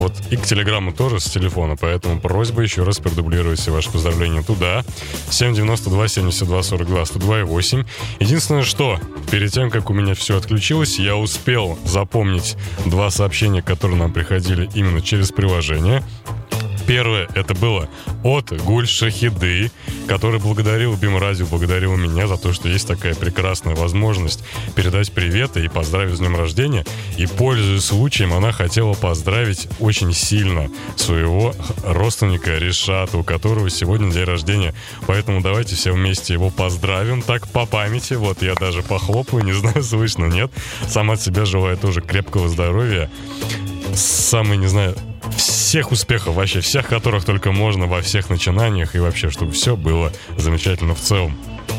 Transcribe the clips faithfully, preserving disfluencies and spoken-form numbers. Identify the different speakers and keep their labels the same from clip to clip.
Speaker 1: Вот и к телеграмму тоже с телефона, поэтому просьба еще раз продублировать все ваши поздравления туда. семь девяносто два семьдесят два сорок два сто два и восемь. Единственное, что перед тем, как у меня все отключилось, я успел запомнить два сообщения, которые нам приходили именно через приложение. Первое, это было от Гуль Шахиды, который благодарил БИМ-радио, благодарил меня за то, что есть такая прекрасная возможность передать приветы и поздравить с днем рождения. И, пользуясь случаем, она хотела поздравить очень сильно своего родственника Ришата, у которого сегодня день рождения. Поэтому давайте все вместе его поздравим так по памяти. Вот я даже похлопаю, не знаю, слышно, нет. Сам от себя желаю тоже крепкого здоровья. Самый, не знаю... всех успехов, вообще всех, которых только можно во всех начинаниях, и вообще, чтобы все было замечательно в целом.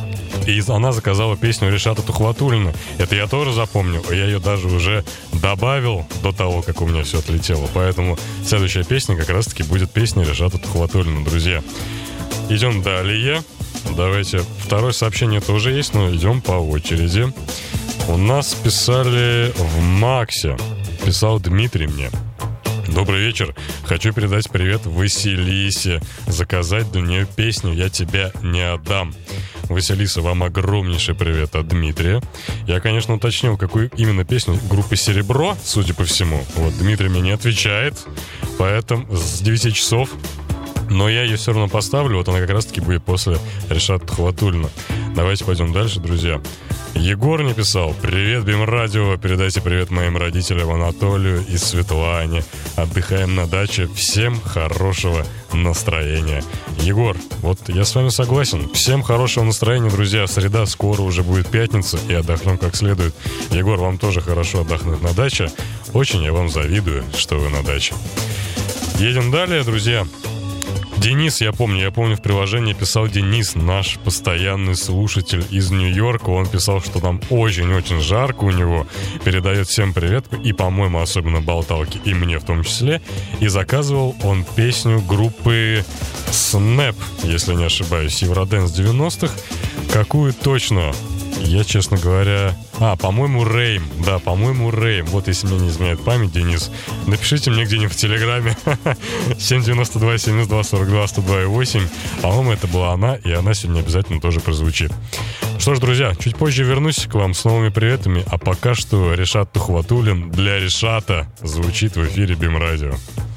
Speaker 1: И она заказала песню Ришата Тухватуллина. Это я тоже запомнил, я ее даже уже добавил до того, как у меня все отлетело. Поэтому следующая песня как раз-таки будет песня Ришата Тухватуллина, друзья. Идем далее. Давайте, второе сообщение тоже есть, но идем по очереди. У нас писали в Максе. Писал Дмитрий мне. Добрый вечер. Хочу передать привет Василисе. Заказать для нее песню «Я тебя не отдам». Василиса, вам огромнейший привет от Дмитрия. Я, конечно, уточнил, какую именно песню группы «Серебро», судя по всему. Вот, Дмитрий мне не отвечает, поэтому с девяти часов. Но я ее все равно поставлю. Вот она как раз-таки будет после Ришата Тухватуллина. Давайте пойдем дальше, друзья. Егор не писал. Привет, БИМ-радио. Передайте привет моим родителям Анатолию и Светлане. Отдыхаем на даче. Всем хорошего настроения. Егор, вот я с вами согласен. Всем хорошего настроения, друзья. Среда, скоро уже будет пятница, и отдохнем как следует. Егор, вам тоже хорошо отдохнуть на даче. Очень я вам завидую, что вы на даче. Едем далее, друзья. Денис, я помню, я помню, в приложении писал Денис, наш постоянный слушатель из Нью-Йорка. Он писал, что там очень-очень жарко у него. Передает всем привет, и, по-моему, особенно болталки, и мне в том числе. И заказывал он песню группы Снэп, если не ошибаюсь, Евродэнс девяностых. Какую точно? Я, честно говоря... А, по-моему, Рейм. Да, по-моему, Рейм. Вот, если мне не изменяет память, Денис, напишите мне где-нибудь в Телеграме. семь девяносто два семьдесят два сорок два сто два и восемь. По-моему, это была она, и она сегодня обязательно тоже прозвучит. Что ж, друзья, чуть позже вернусь к вам с новыми приветами, а пока что Ришат Тухватуллин для Ришата звучит в эфире БИМ-радио.